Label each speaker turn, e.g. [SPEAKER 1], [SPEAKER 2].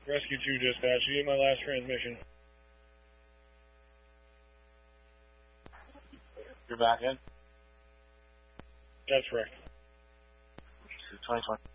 [SPEAKER 1] Rescue 2 dispatch, you need my last transmission.
[SPEAKER 2] You're back in?
[SPEAKER 1] That's correct.
[SPEAKER 2] 2020.